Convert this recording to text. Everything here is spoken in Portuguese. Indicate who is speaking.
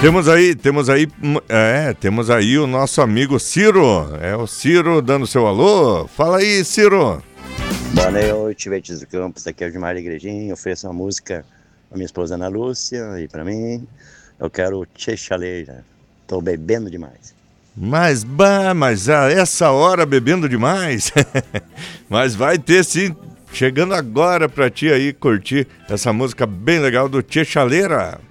Speaker 1: Temos aí o nosso amigo Ciro. É o Ciro dando seu alô. Fala aí, Ciro.
Speaker 2: Boa noite, Vertes do Campos. Aqui é o Gilmar Igrejinha. Ofereço uma música pra minha esposa Ana Lúcia e pra mim. Eu quero Tchê Chaleira. Tô bebendo demais.
Speaker 1: Mas a essa hora bebendo demais. Mas vai ter sim. Chegando agora pra ti aí curtir essa música bem legal do Tchê Chaleira.